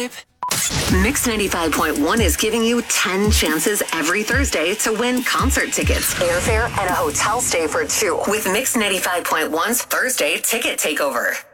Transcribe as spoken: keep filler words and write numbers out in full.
vibe. Mix ninety-five point one is giving you ten chances every Thursday to win concert tickets, airfare, and a hotel stay for two with Mix ninety-five point one's Thursday Ticket Takeover.